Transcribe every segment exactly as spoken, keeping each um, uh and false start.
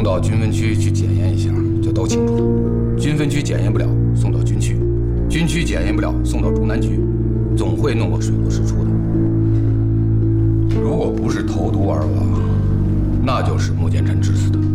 到军分区去检验一下，就都清楚了。军分区检验不了，送到军区；军区检验不了，送到中南局，总会弄个水落石出的。如果不是投毒而亡，那就是穆剑臣致死的；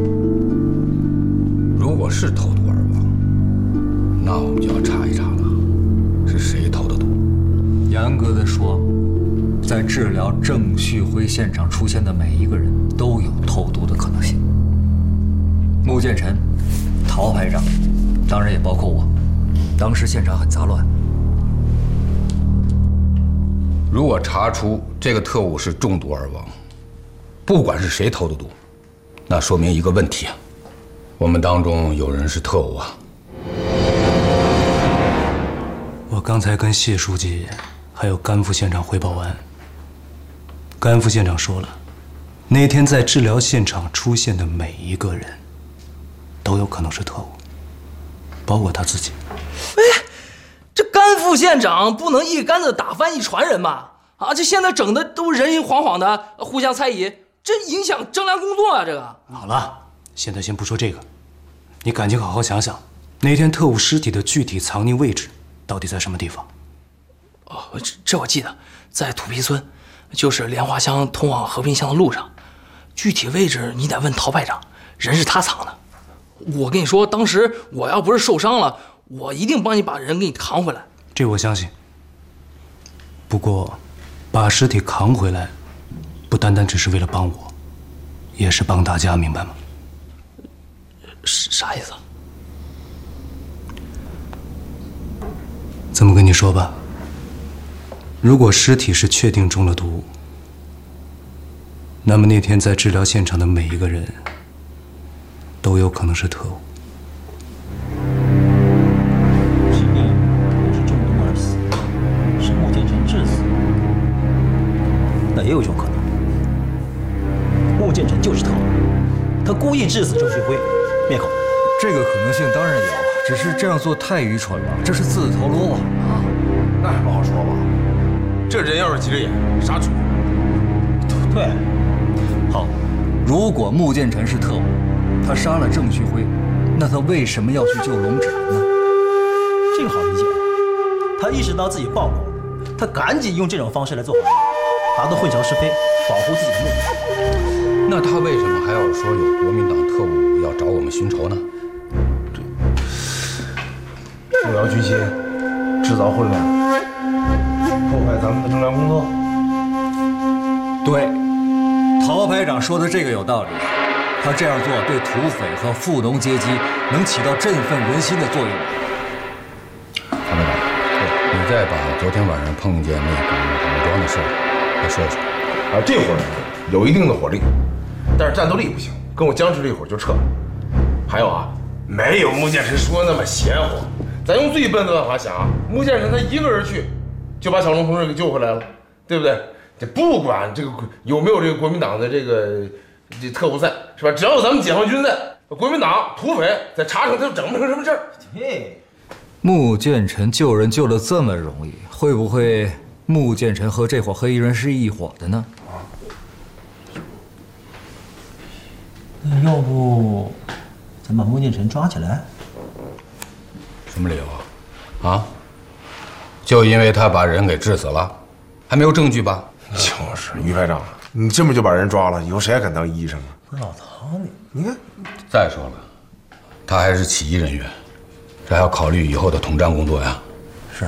如果是投毒而亡，那我们就要查一查了，是谁投的毒。 严格的说，在治疗郑旭辉现场出现的每一个人都有投毒的可能性。穆剑臣、陶排长，当然也包括我。当时现场很杂乱。 如果查出这个特务是中毒而亡，不管是谁投的毒，那说明一个问题啊，我们当中有人是特务啊。 我刚才跟谢书记还有甘副县长汇报完，甘副县长说了，那天在治疗现场出现的每一个人，都有可能是特务，包括他自己。 哎，这甘副县长不能一竿子打翻一船人吧？啊，这现在整的都人心惶惶的，互相猜疑，这影响侦查工作啊！这个好了，现在先不说这个，你赶紧好好想想，那天特务尸体的具体藏匿位置到底在什么地方？ 哦，这这我记得，在土坯村，就是莲花乡通往和平乡的路上。具体位置你得问陶排长，人是他藏的。我跟你说，当时我要不是受伤了，我一定帮你把人给你扛回来。 这我相信。不过，把尸体扛回来，不单单只是为了帮我，也是帮大家，明白吗？ 啥意思？ 这么跟你说吧，如果尸体是确定中了毒，那么那天在治疗现场的每一个人，都有可能是特务。 即便不是中毒而死，是穆剑臣致死，那也有一种可能，穆剑臣就是特务，他故意致死郑旭辉，灭口。 这个可能性当然有，只是这样做太愚蠢了，这是自投罗网啊！ 那还不好说吧？这人要是急着眼，杀出。 对， 好，如果穆剑臣是特务，他杀了郑旭辉，那他为什么要去救龙芷人呢？ 这个好理解，他意识到自己暴露了，他赶紧用这种方式来做防御，达到混淆是非、保护自己的目的。 那他为什么还要说有国民党特务要找我们寻仇呢？ 动摇军心，制造混乱，破坏咱们的正常工作。 对，陶排长说的这个有道理。他这样做对土匪和富农阶级能起到振奋人心的作用。 唐排长，你再把昨天晚上碰见那股武装的事儿再说一说。 啊，这伙人有一定的火力，但是战斗力不行，跟我僵持了一会儿就撤了。还有啊，没有穆剑臣说那么邪乎。咱用最笨的办法想啊，穆剑臣他一个人去，就把小龙同志给救回来了，对不对？这不管这个有没有这个国民党的这个这特务在，是吧？只要有咱们解放军在，国民党土匪在茶城，他就整不成什么事儿。 嘿， 穆剑臣救人救得这么容易，会不会穆剑臣和这伙黑衣人是一伙的呢？ 那要不咱把穆剑臣抓起来？ 什么理由啊？啊？就因为他把人给致死了，还没有证据吧？ 就是于排长，你这么就把人抓了，以后谁还敢当医生啊？ 不是老唐，你你看， 再说了，他还是起义人员，这还要考虑以后的统战工作呀。 是。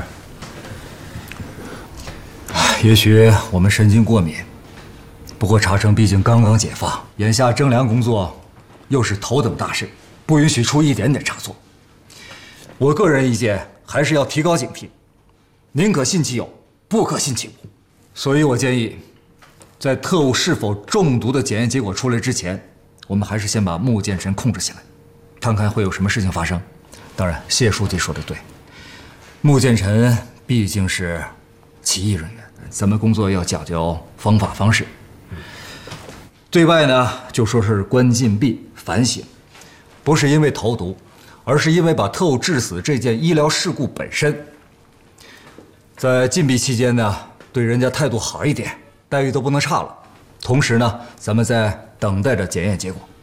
也许我们神经过敏，不过茶城毕竟刚刚解放，眼下征粮工作又是头等大事，不允许出一点点差错。我个人意见还是要提高警惕，宁可信其有，不可信其无。所以我建议，在特务是否中毒的检验结果出来之前，我们还是先把穆剑臣控制起来，看看会有什么事情发生。当然，谢书记说的对，穆剑臣毕竟是起义人员，咱们工作要讲究方法方式。对外呢，就说是关禁闭反省，不是因为投毒，而是因为把特务致死这件医疗事故本身。在禁闭期间呢，对人家态度好一点，待遇都不能差了。同时呢，咱们在等待着检验结果。